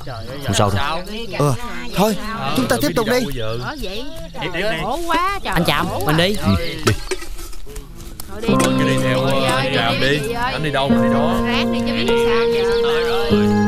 Không sao đâu. Thôi chúng ta tiếp tục đi. Khổ quá trời. Anh Trạm, mình đi. Đi. Thôi đi đi. Cứ đi theo anh Trạm đi. Anh đi đâu mình đi đó. Ráng đi cho biết sao giờ.